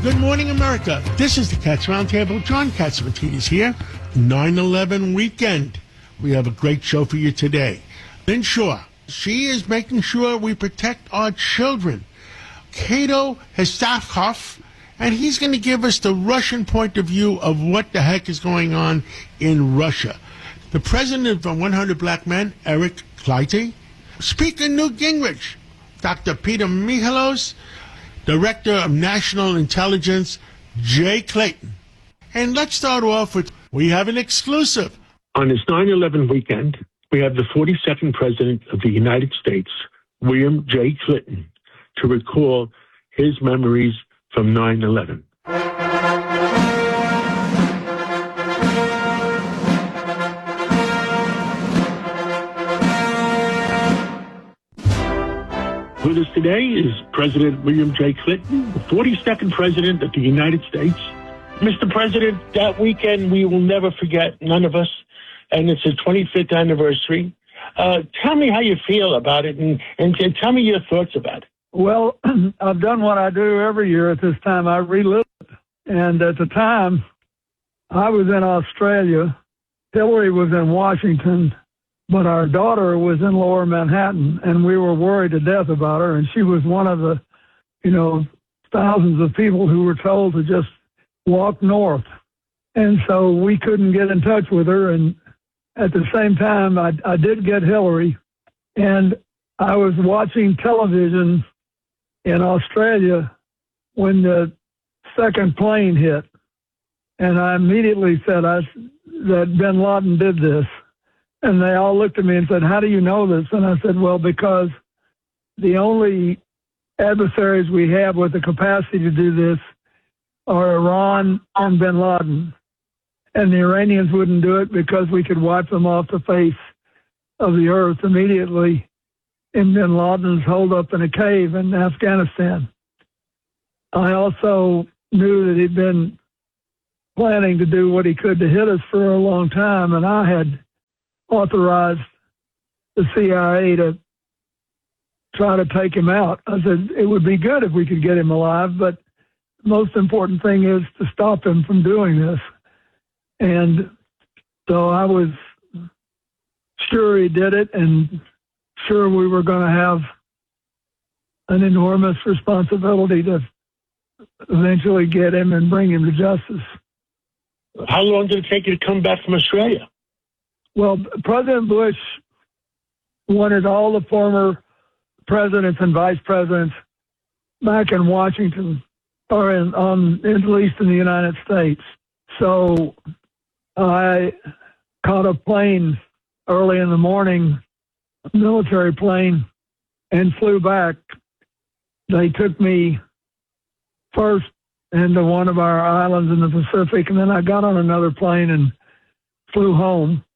Good morning, America. This is the Cats Roundtable. John Catsimatidis here. 9/11 weekend. We have a great show for you today. Lynn Shaw, she is making sure we protect our children. Cato Hestakov, and he's going to give us the Russian point of view of what the heck is going on in Russia. The president of 100 Black Men, Eric Clytie. Speaker Newt Gingrich. Dr. Peter Michalos. Director of National Intelligence, Jay Clayton. And let's start off with, we have an exclusive. On this 9/11 weekend, we have the 42nd President of the United States, William J. Clinton, to recall his memories from 9/11. With us today is President William J. Clinton, the 42nd President of the United States. Mr. President, that weekend we will never forget, none of us, and it's the 25th anniversary. Tell me how you feel about it, and tell me your thoughts about it. Well, I've done what I do every year at this time. I relive it. And at the time, I was in Australia. Hillary was in Washington. But our daughter was in Lower Manhattan, and we were worried to death about her. And she was one of the, thousands of people who were told to just walk north. And so we couldn't get in touch with her. And at the same time, I did get Hillary. And I was watching television in Australia when the second plane hit. And I immediately said that bin Laden did this. And they all looked at me and said, "How do you know this?" And I said, "Well, because the only adversaries we have with the capacity to do this are Iran and bin Laden. And the Iranians wouldn't do it because we could wipe them off the face of the earth immediately in bin Laden's holed up in a cave in Afghanistan." I also knew that he'd been planning to do what he could to hit us for a long time, and I had authorized the CIA to try to take him out. I said it would be good if we could get him alive, but the most important thing is to stop him from doing this. And so I was sure he did it, and sure we were going to have an enormous responsibility to eventually get him and bring him to justice. How long did it take you to come back from Australia? Well, President Bush wanted all the former presidents and vice presidents back in Washington, or at least in the United States. So I caught a plane early in the morning, a military plane, and flew back. They took me first into one of our islands in the Pacific, and then I got on another plane and flew home.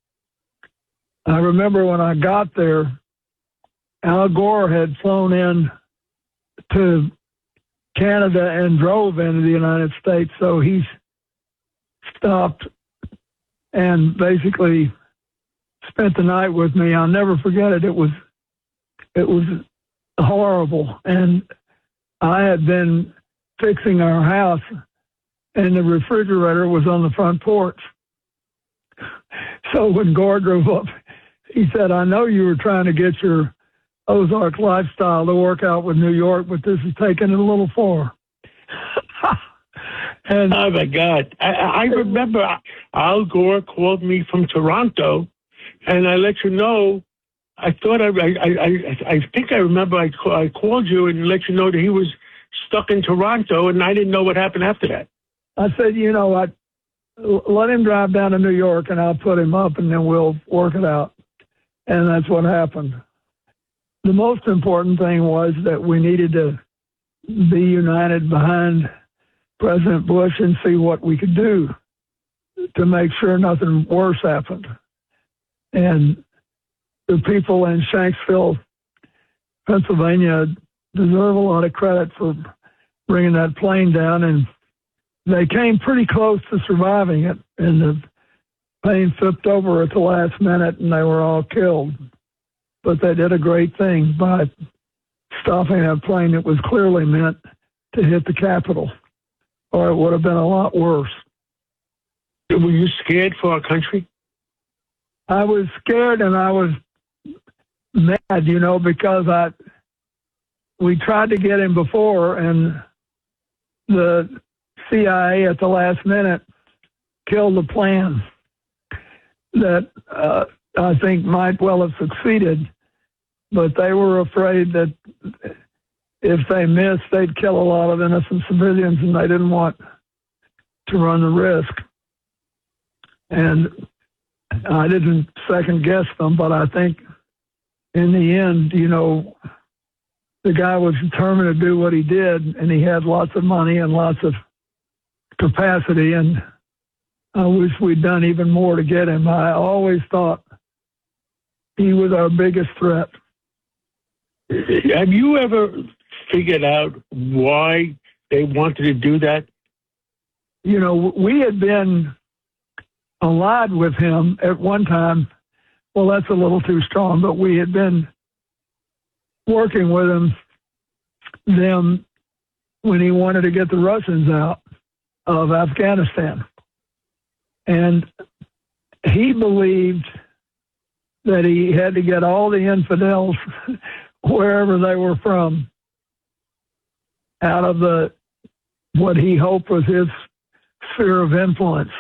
I remember when I got there, Al Gore had flown in to Canada and drove into the United States. So he stopped and basically spent the night with me. I'll never forget it. It was horrible. And I had been fixing our house, and the refrigerator was on the front porch. So when Gore drove up, he said, "I know you were trying to get your Ozark lifestyle to work out with New York, but this is taking it a little far." And oh my God. I remember Al Gore called me from Toronto, and I let you know, I thought I think I remember I called you and let you know that he was stuck in Toronto, and I didn't know what happened after that. I said, let him drive down to New York and I'll put him up and then we'll work it out. And that's what happened. The most important thing was that we needed to be united behind President Bush and see what we could do to make sure nothing worse happened. And the people in Shanksville, Pennsylvania, deserve a lot of credit for bringing that plane down, and they came pretty close to surviving it, and the plane flipped over at the last minute and they were all killed. But they did a great thing by stopping that plane that was clearly meant to hit the Capitol. or it would have been a lot worse. Were you scared for our country? I was scared and I was mad, because we tried to get him before, and the CIA at the last minute killed the plan that I think might well have succeeded, but they were afraid that if they missed, they'd kill a lot of innocent civilians, and they didn't want to run the risk. And I didn't second guess them, but I think in the end, the guy was determined to do what he did, and he had lots of money and lots of capacity, and I wish we'd done even more to get him. I always thought he was our biggest threat. Have you ever figured out why they wanted to do that? We had been allied with him at one time. Well, that's a little too strong, but we had been working with them when he wanted to get the Russians out of Afghanistan. And he believed that he had to get all the infidels, wherever they were from, out of what he hoped was his sphere of influence.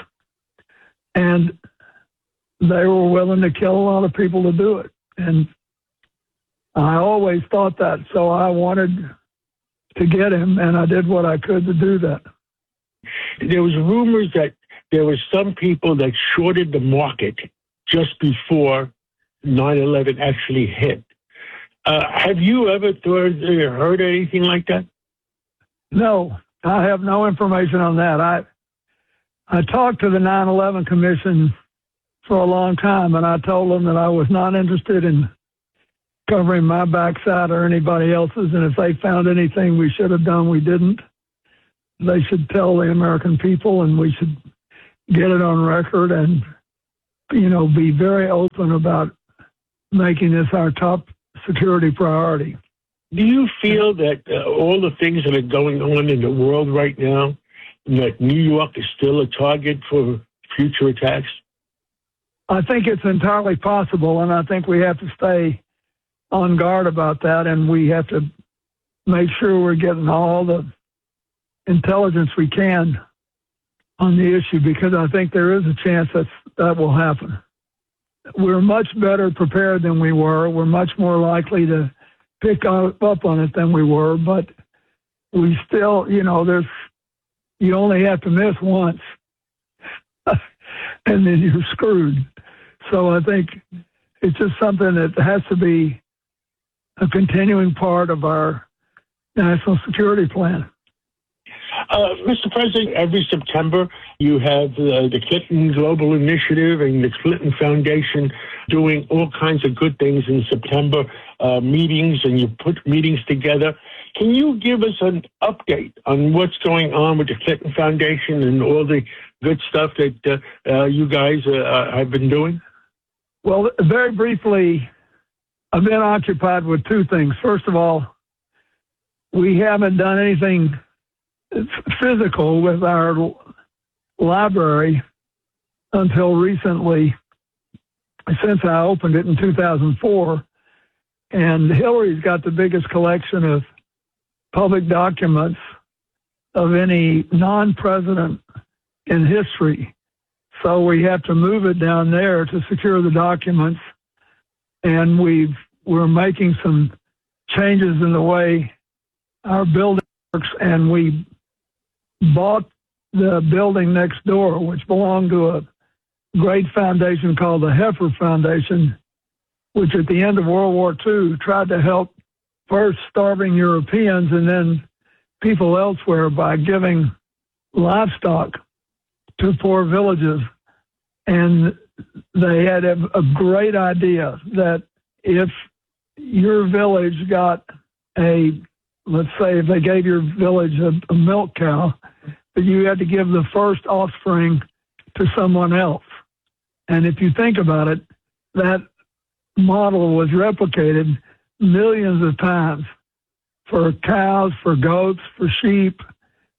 And they were willing to kill a lot of people to do it. And I always thought that, so I wanted to get him, and I did what I could to do that. There was rumors that there were some people that shorted the market just before 9/11 actually hit. Have you ever heard anything like that? No, I have no information on that. I talked to the 9/11 Commission for a long time, and I told them that I was not interested in covering my backside or anybody else's, and if they found anything we should have done, we didn't. They should tell the American people, and we should get it on record and, be very open about making this our top security priority. Do you feel that all the things that are going on in the world right now, that New York is still a target for future attacks? I think it's entirely possible, and I think we have to stay on guard about that, and we have to make sure we're getting all the intelligence we can on the issue, because I think there is a chance that will happen. We're much better prepared than we were. We're much more likely to pick up on it than we were, but we still, you only have to miss once, and then you're screwed. So I think it's just something that has to be a continuing part of our national security plan. Mr. President, every September you have the Clinton Global Initiative and the Clinton Foundation doing all kinds of good things in September, meetings, and you put meetings together. Can you give us an update on what's going on with the Clinton Foundation and all the good stuff that you guys have been doing? Well, very briefly, I've been occupied with two things. First of all, we haven't done anything physical with our library until recently, since I opened it in 2004. And Hillary's got the biggest collection of public documents of any non-president in history. So we have to move it down there to secure the documents. And we're making some changes in the way our building works, and we bought the building next door, which belonged to a great foundation called the Heifer Foundation, which at the end of World War II tried to help first starving Europeans and then people elsewhere by giving livestock to poor villages. And they had a great idea that if your village got let's say if they gave your village a milk cow, that you had to give the first offspring to someone else. And if you think about it, that model was replicated millions of times for cows, for goats, for sheep,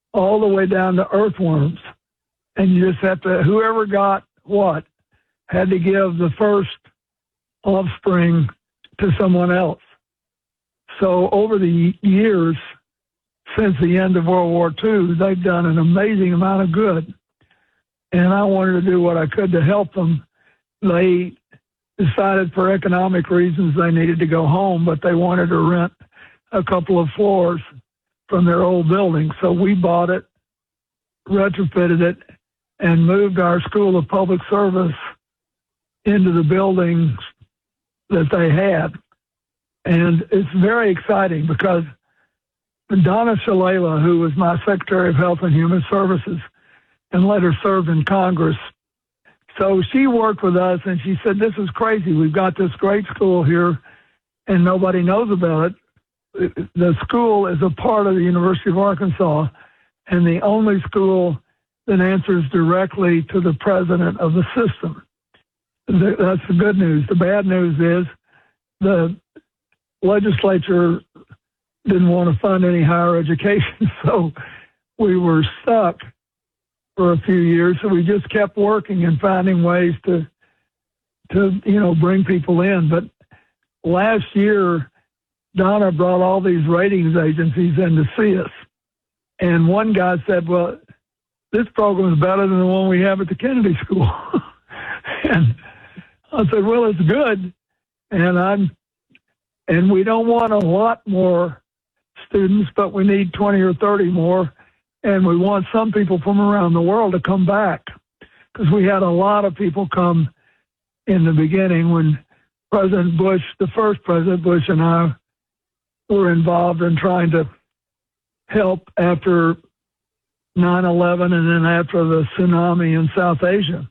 all the way down to earthworms. And you just have to, whoever got what, had to give the first offspring to someone else. So over the years, since the end of World War II, they've done an amazing amount of good. And I wanted to do what I could to help them. They decided for economic reasons they needed to go home, but they wanted to rent a couple of floors from their old building. So we bought it, retrofitted it, and moved our School of Public Service into the buildings that they had. And it's very exciting because Donna Shalala, who was my Secretary of Health and Human Services and later served in Congress, so she worked with us and she said, this is crazy. We've got this great school here and nobody knows about it. The school is a part of the University of Arkansas and the only school that answers directly to the president of the system. That's the good news. The bad news is the legislature didn't want to fund any higher education, so we were stuck for a few years. So we just kept working and finding ways to bring people in. But last year, Donna brought all these ratings agencies in to see us. And one guy said, well, this program is better than the one we have at the Kennedy School. And I said, well, it's good. And we don't want a lot more students, but we need 20 or 30 more. And we want some people from around the world to come back because we had a lot of people come in the beginning when President Bush, the first President Bush, and I were involved in trying to help after 9/11 and then after the tsunami in South Asia.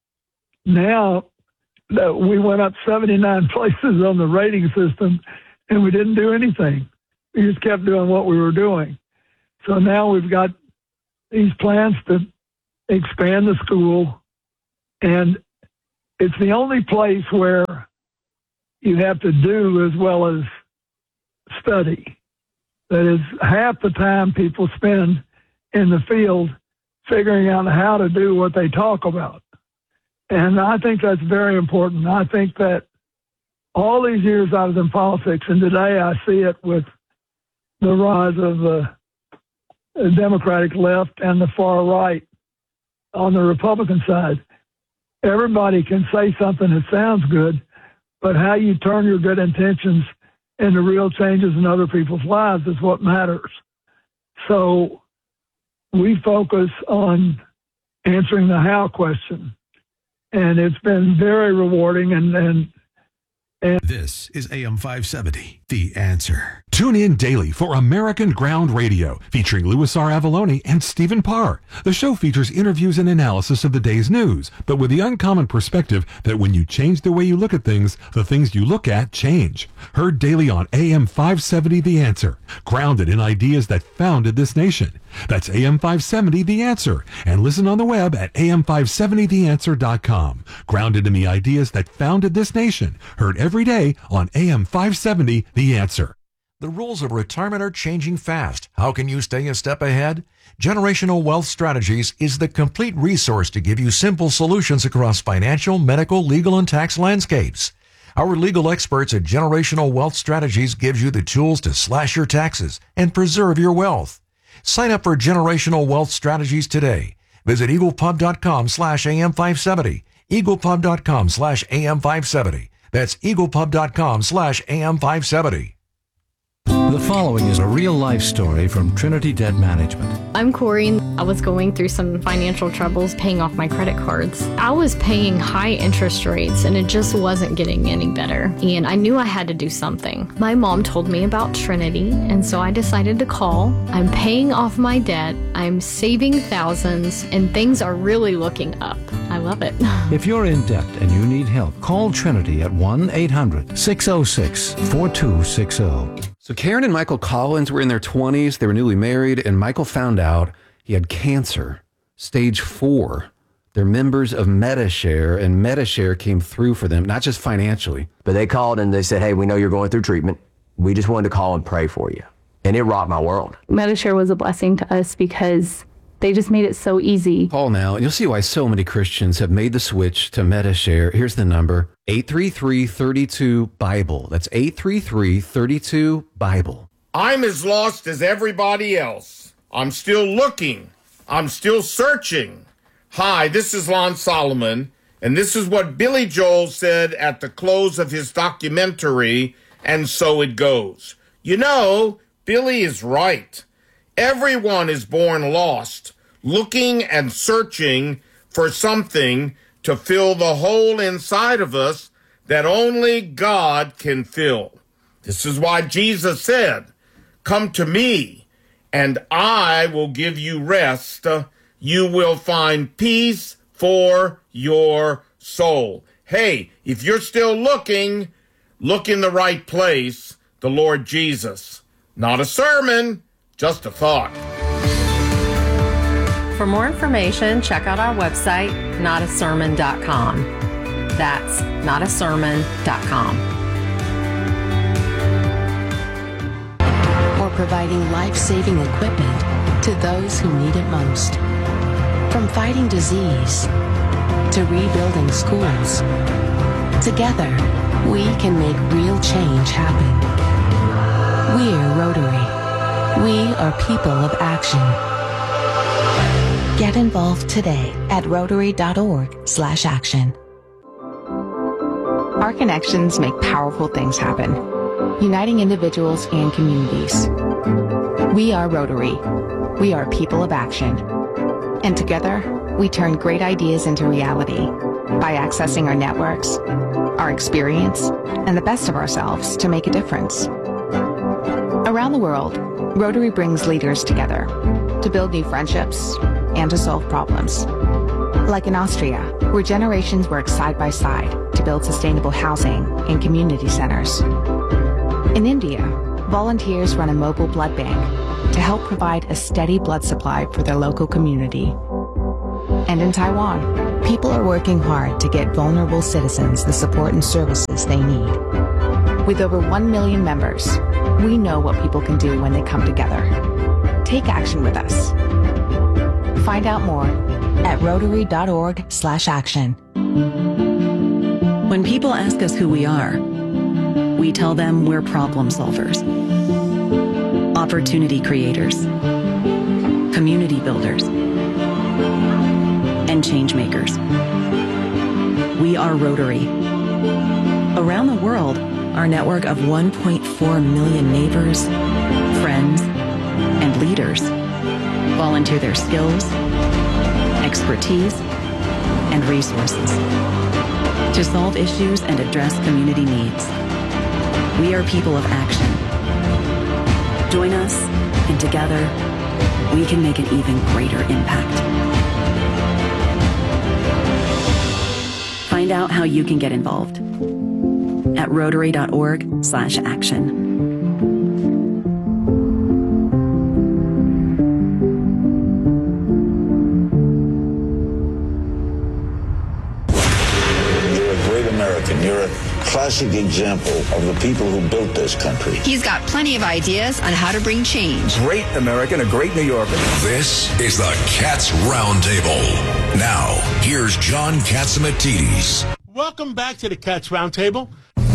Now that we went up 79 places on the rating system and we didn't do anything. We just kept doing what we were doing. So now we've got these plans to expand the school, and it's the only place where you have to do as well as study. That is half the time people spend in the field figuring out how to do what they talk about. And I think that's very important. I think that all these years I was in politics, and today I see it with the rise of the Democratic left and the far right on the Republican side. Everybody can say something that sounds good, but how you turn your good intentions into real changes in other people's lives is what matters. So we focus on answering the how question, and it's been very rewarding. And This is AM 570, The Answer. Tune in daily for American Ground Radio, featuring Louis R. Avalone and Stephen Parr. The show features interviews and analysis of the day's news, but with the uncommon perspective that when you change the way you look at things, the things you look at change. Heard daily on AM 570, The Answer, grounded in ideas that founded this nation. That's AM 570, The Answer, and listen on the web at am570theanswer.com. Grounded in the ideas that founded this nation. Heard every day on AM 570, The Answer. The rules of retirement are changing fast. How can you stay a step ahead? Generational Wealth Strategies is the complete resource to give you simple solutions across financial, medical, legal, and tax landscapes. Our legal experts at Generational Wealth Strategies gives you the tools to slash your taxes and preserve your wealth. Sign up for Generational Wealth Strategies today. Visit eaglepub.com/AM570. eaglepub.com/AM570. That's eaglepub.com/AM570. The following is a real-life story from Trinity Debt Management. I'm Corey. I was going through some financial troubles paying off my credit cards. I was paying high interest rates and it just wasn't getting any better. And I knew I had to do something. My mom told me about Trinity, and so I decided to call. I'm paying off my debt. I'm saving thousands, and things are really looking up. I love it. If you're in debt and you need help, call Trinity at 1-800-606-4260. So Karen and Michael Collins were in their 20s. They were newly married, and Michael found out he had cancer, stage 4. They're members of Medi-Share, and Medi-Share came through for them, not just financially. But they called and they said, hey, we know you're going through treatment. We just wanted to call and pray for you. and it rocked my world. Medi-Share was a blessing to us because they just made it so easy. Call now, and you'll see why so many Christians have made the switch to Medi-Share. Here's the number, 833-32-BIBLE. That's 833-32-BIBLE. I'm as lost as everybody else. I'm still looking. I'm still searching. Hi, this is Lon Solomon, and this is what Billy Joel said at the close of his documentary, And So It Goes. You know, Billy is right. Everyone is born lost, looking and searching for something to fill the hole inside of us that only God can fill. This is why Jesus said, "Come to me, and I will give you rest. You will find peace for your soul." Hey, if you're still looking, look in the right place, the Lord Jesus. Not a sermon, just a thought. For more information, check out our website, notasermon.com. That's notasermon.com. Or providing life-saving equipment to those who need it most. From fighting disease to rebuilding schools, together we can make real change happen. We're Rotary. We are people of action. Get involved today at Rotary.org/action. Our connections make powerful things happen, uniting individuals and communities. We are Rotary. We are people of action. And together, we turn great ideas into reality by accessing our networks, our experience, and the best of ourselves to make a difference. Around the world, Rotary brings leaders together to build new friendships and to solve problems. Like in Austria, where generations work side by side to build sustainable housing and community centers. In India, volunteers run a mobile blood bank to help provide a steady blood supply for their local community. And in Taiwan, people are working hard to get vulnerable citizens the support and services they need. With over 1 million members, we know what people can do when they come together. Take action with us. Find out more at Rotary.org/action. When people ask us who we are, we tell them we're problem solvers, opportunity creators, community builders, and change makers. We are Rotary. Around the world, our network of 1.4 million neighbors, friends, and leaders volunteer their skills, expertise, and resources to solve issues and address community needs. We are people of action. Join us, and together, we can make an even greater impact. Find out how you can get involved at Rotary.org/action. You're a classic example of the people who built this country. He's got plenty of ideas on how to bring change. Great American, a great New Yorker. This is the Cats Roundtable. Now, here's John Catsimatidis. Welcome back to the Cats Roundtable.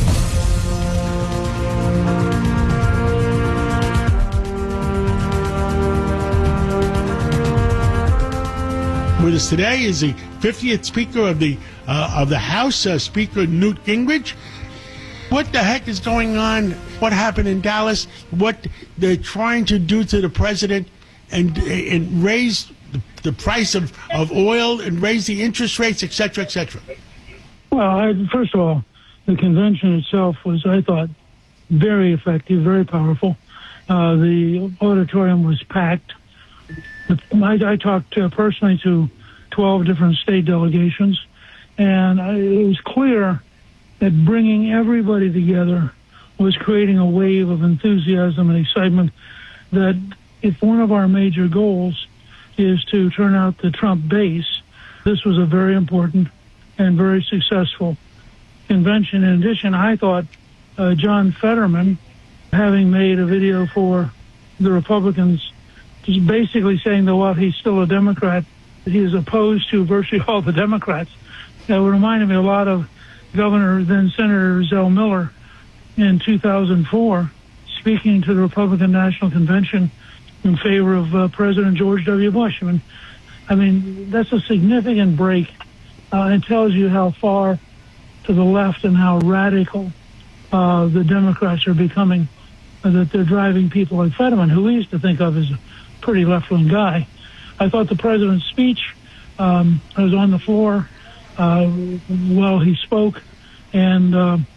With us today is the 50th Speaker of the House, Speaker Newt Gingrich. What the heck is going on? What happened in Dallas? What they're trying to do to the president and raise the price of oil and raise the interest rates, et cetera, et cetera? Well, first of all, the convention itself was, I thought, very effective, very powerful. The auditorium was packed. I talked personally to 12 different state delegations, and it was clear that bringing everybody together was creating a wave of enthusiasm and excitement that if one of our major goals is to turn out the Trump base, this was a very important and very successful convention. In addition, I thought John Fetterman, having made a video for the Republicans, he's basically saying that while he's still a Democrat, he is opposed to virtually all the Democrats. That reminded me a lot of Governor, then Senator Zell Miller in 2004, speaking to the Republican National Convention in favor of President George W. Bush. I mean, that's a significant break. It tells you how far to the left and how radical the Democrats are becoming, that they're driving people like Fetterman, who we used to think of as a pretty left-wing guy. I thought the president's speech, I was on the floor while he spoke, and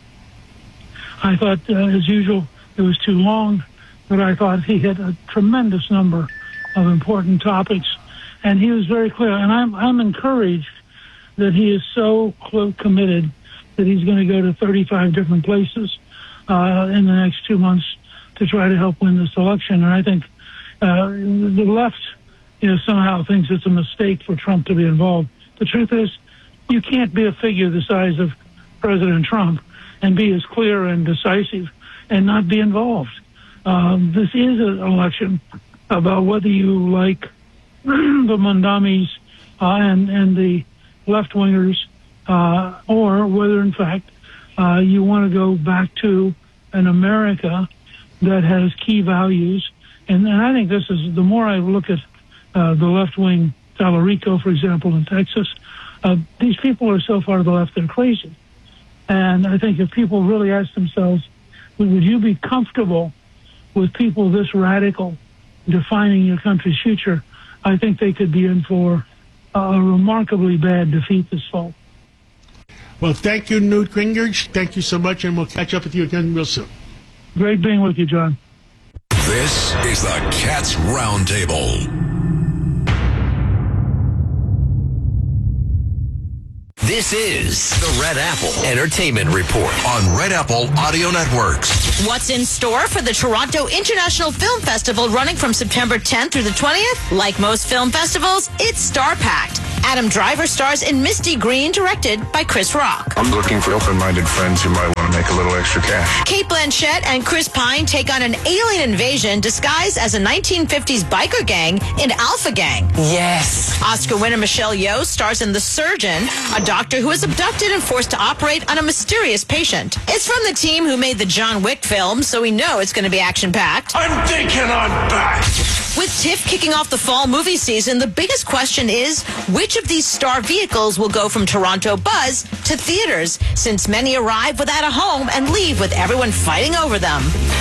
I thought, as usual, it was too long, but I thought he hit a tremendous number of important topics, and he was very clear. And I'm encouraged that he is so committed that he's going to go to 35 different places in the next 2 months to try to help win this election. And I think the left, somehow thinks it's a mistake for Trump to be involved. The truth is, you can't be a figure the size of President Trump and be as clear and decisive and not be involved. This is an election about whether you like the Mondamis and the left-wingers, or whether, in fact, you want to go back to an America that has key values. And I think this is, the more I look at the left-wing, Tallarico, for example, in Texas, these people are so far to the left, they're crazy. And I think if people really ask themselves, would you be comfortable with people this radical defining your country's future, I think they could be in for a remarkably bad defeat this fall. Well, thank you, Newt Gingrich. Thank you so much, and we'll catch up with you again real soon. Great being with you, John. This is the Cats Roundtable. This is the Red Apple Entertainment Report on Red Apple Audio Networks. What's in store for the Toronto International Film Festival running from September 10th through the 20th? Like most film festivals, it's star-packed. Adam Driver stars in Misty Green, directed by Chris Rock. I'm looking for open-minded friends who might want to make a little extra cash. Kate Blanchett and Chris Pine take on an alien invasion disguised as a 1950s biker gang in Alpha Gang. Yes. Oscar winner Michelle Yeoh stars in The Surgeon, a doctor who is abducted and forced to operate on a mysterious patient. It's from the team who made the John Wick film, so we know it's going to be action-packed. I'm thinking I'm back. With TIFF kicking off the fall movie season, the biggest question is, which of these star vehicles will go from Toronto buzz to theaters, since many arrive without a home and leave with everyone fighting over them?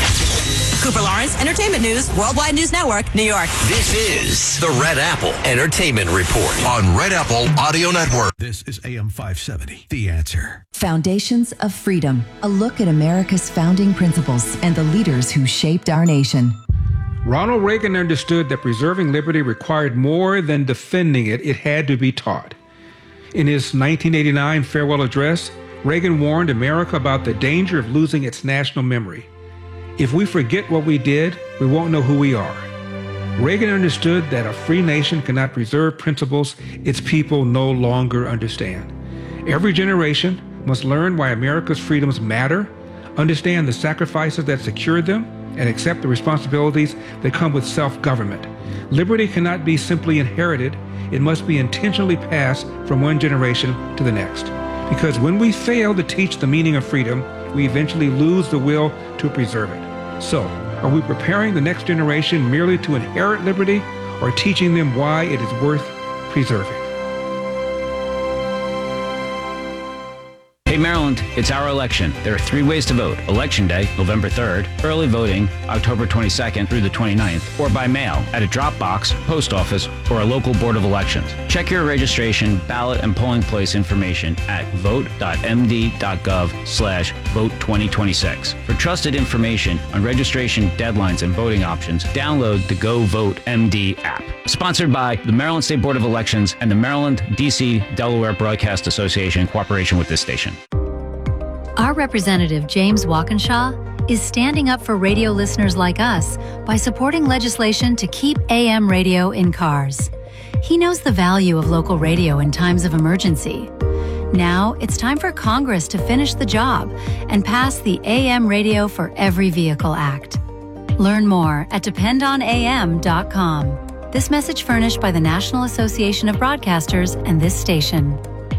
Cooper Lawrence, Entertainment News, Worldwide News Network, New York. This is the Red Apple Entertainment Report on Red Apple Audio Network. This is AM 570, The Answer. Foundations of Freedom, a look at America's founding principles and the leaders who shaped our nation. Ronald Reagan understood that preserving liberty required more than defending it. It had to be taught. In his 1989 farewell address, Reagan warned America about the danger of losing its national memory. If we forget what we did, we won't know who we are. Reagan understood that a free nation cannot preserve principles its people no longer understand. Every generation must learn why America's freedoms matter, understand the sacrifices that secured them, and accept the responsibilities that come with self-government. Liberty cannot be simply inherited. It must be intentionally passed from one generation to the next. Because when we fail to teach the meaning of freedom, we eventually lose the will to preserve it. So, are we preparing the next generation merely to inherit liberty, or teaching them why it is worth preserving? Hey Maryland, it's our election. There are 3 ways to vote. Election Day, November 3rd, early voting, October 22nd through the 29th, or by mail at a drop box, post office, or a local board of elections. Check your registration, ballot, and polling place information at vote.md.gov/vote2026. For trusted information on registration deadlines and voting options, download the Go Vote MD app. Sponsored by the Maryland State Board of Elections and the Maryland, D.C., Delaware Broadcast Association in cooperation with this station. Our representative, James Walkinshaw, is standing up for radio listeners like us by supporting legislation to keep AM radio in cars. He knows the value of local radio in times of emergency. Now it's time for Congress to finish the job and pass the AM Radio for Every Vehicle Act. Learn more at dependonam.com. This message furnished by the National Association of Broadcasters and this station.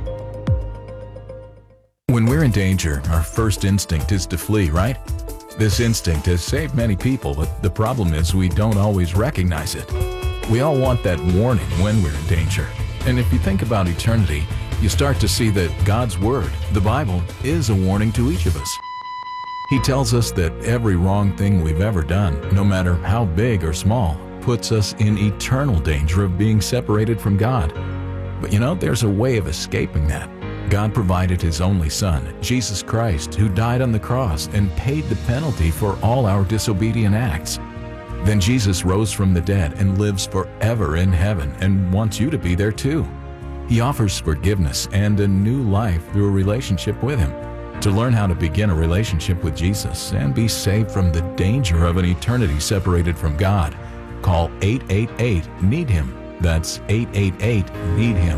When we're in danger, our first instinct is to flee, right? This instinct has saved many people, but the problem is we don't always recognize it. We all want that warning when we're in danger. And if you think about eternity, you start to see that God's Word, the Bible, is a warning to each of us. He tells us that every wrong thing we've ever done, no matter how big or small, puts us in eternal danger of being separated from God. But there's a way of escaping that. God provided His only Son, Jesus Christ, who died on the cross and paid the penalty for all our disobedient acts. Then Jesus rose from the dead and lives forever in heaven and wants you to be there too. He offers forgiveness and a new life through a relationship with Him. To learn how to begin a relationship with Jesus and be saved from the danger of an eternity separated from God, call 888-NEED-HIM. That's 888-NEED-HIM.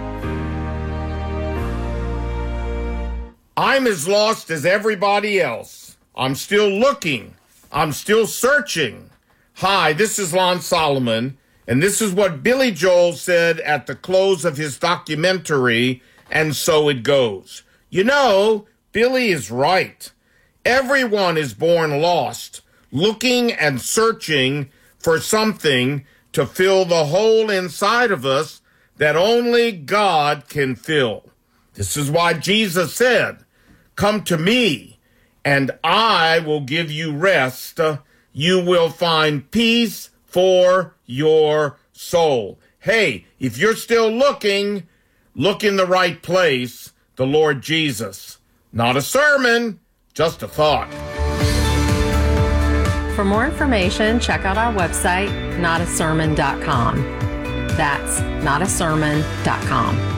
I'm as lost as everybody else. I'm still looking. I'm still searching. Hi, this is Lon Solomon, and this is what Billy Joel said at the close of his documentary, And So It Goes. Billy is right. Everyone is born lost, looking and searching for something to fill the hole inside of us that only God can fill. This is why Jesus said, "Come to me, and I will give you rest. You will find peace for your soul." Hey, if you're still looking, look in the right place, the Lord Jesus. Not a sermon, just a thought. For more information, check out our website, notasermon.com. That's notasermon.com.